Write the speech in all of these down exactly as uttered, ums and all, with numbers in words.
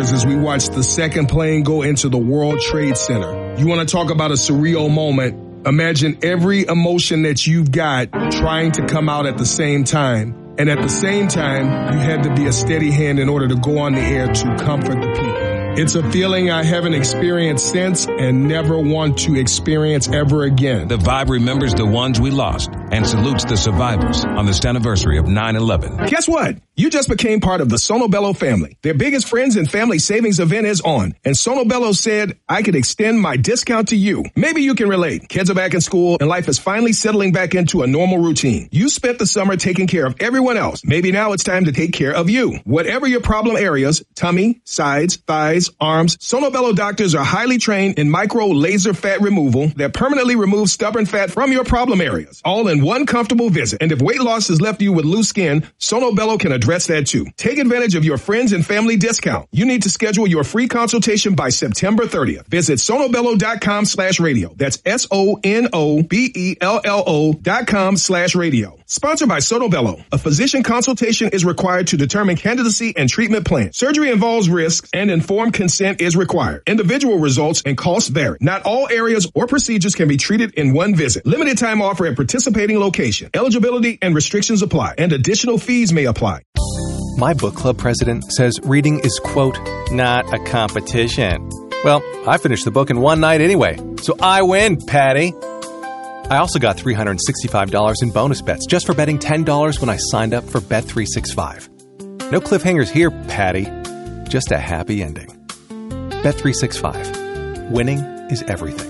tears as we watched the second plane go into the World Trade Center. You want to talk about a surreal moment? Imagine every emotion that you've got trying to come out at the same time. And at the same time, you had to be a steady hand in order to go on the air to comfort the people. It's a feeling I haven't experienced since and never want to experience ever again. The Vibe remembers the ones we lost and salutes the survivors on this anniversary of nine eleven. Guess what? You just became part of the Sono Bello family. Their biggest friends and family savings event is on, and Sono Bello said, I could extend my discount to you. Maybe you can relate. Kids are back in school, and life is finally settling back into a normal routine. You spent the summer taking care of everyone else. Maybe now it's time to take care of you. Whatever your problem areas, tummy, sides, thighs, arms, Sono Bello doctors are highly trained in micro laser fat removal that permanently removes stubborn fat from your problem areas, all in one comfortable visit. And if weight loss has left you with loose skin, Sono Bello can address that too. Take advantage of your friends and family discount. You need to schedule your free consultation by September thirtieth. Visit sonobello.com slash radio. That's S O N O B E L L O dot com slash radio. Sponsored by Sono Bello. A physician consultation is required to determine candidacy and treatment plan. Surgery involves risks and informed consent is required. Individual results and costs vary. Not all areas or procedures can be treated in one visit. Limited time offer at participating location. Eligibility and restrictions apply, and additional fees may apply. My book club president says reading is, quote, not a competition. Well, I finished the book in one night anyway, so I win, Patty. I also got three hundred sixty-five dollars in bonus bets just for betting ten dollars when I signed up for Bet three sixty-five. No cliffhangers here, Patty. Just a happy ending. Bet three sixty-five. Winning is everything.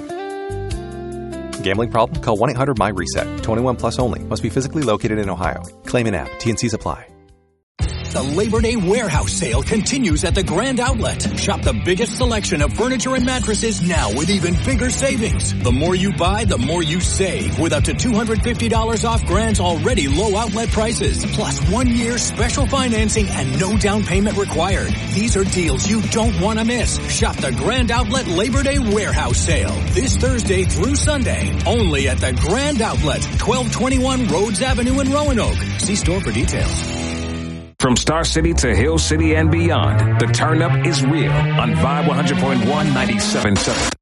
Gambling problem? Call one eight hundred M Y reset. twenty-one plus only. Must be physically located in Ohio. Claim in app. T and Cs apply. The Labor Day warehouse sale continues at the Grand Outlet. Shop the biggest selection of furniture and mattresses now with even bigger savings. The more you buy, the more you save, with up to two hundred fifty dollars off Grand's already low outlet prices. Plus one year special financing and no down payment required. These are deals you don't want to miss. Shop the Grand Outlet Labor Day warehouse sale this Thursday through Sunday. Only at the Grand Outlet, twelve twenty-one Rhodes Avenue in Roanoke. See store for details. From Star City to Hill City and beyond, the turn up is real on Vibe one hundred point one, ninety-seven point seven.